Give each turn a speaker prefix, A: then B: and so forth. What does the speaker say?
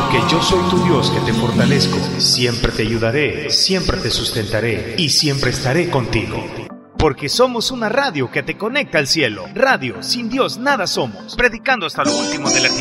A: Porque yo soy tu Dios que te fortalezco, siempre te ayudaré, siempre te sustentaré y siempre estaré contigo. Porque somos una radio que te conecta al cielo. Radio, sin Dios nada somos. Predicando hasta lo último de la tierra.